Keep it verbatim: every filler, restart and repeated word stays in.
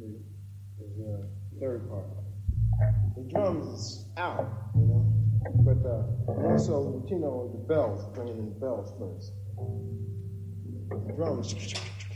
the, the uh, third part. The drums is out, you know, but uh, also, you know, the bells, bringing in the bells first. The drums.